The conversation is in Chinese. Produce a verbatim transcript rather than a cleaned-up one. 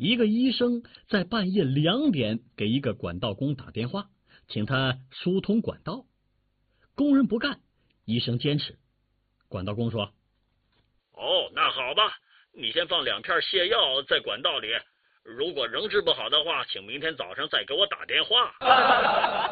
一个医生在半夜两点给一个管道工打电话，请他疏通管道。工人不干，医生坚持。管道工说： 哦，那好吧，你先放两片泻药在管道里，如果仍治不好的话，请明天早上再给我打电话。